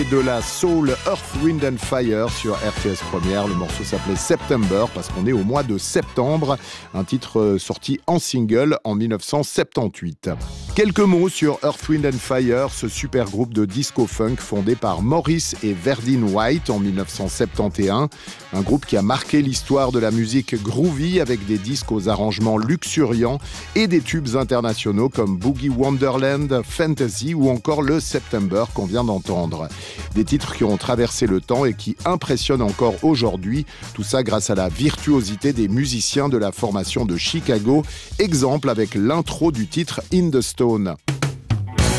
De la soul Earth, Wind and Fire sur RTS Première. Le morceau s'appelait September parce qu'on est au mois de septembre. Un titre sorti en single en 1978. Quelques mots sur Earth, Wind and Fire, ce super groupe de disco-funk fondé par Maurice et Verdine White en 1971. Un groupe qui a marqué l'histoire de la musique groovy avec des disques aux arrangements luxuriants et des tubes internationaux comme Boogie Wonderland, Fantasy ou encore le September qu'on vient d'entendre. Des titres qui ont traversé le temps et qui impressionnent encore aujourd'hui. Tout ça grâce à la virtuosité des musiciens de la formation de Chicago. Exemple avec l'intro du titre In the Stone.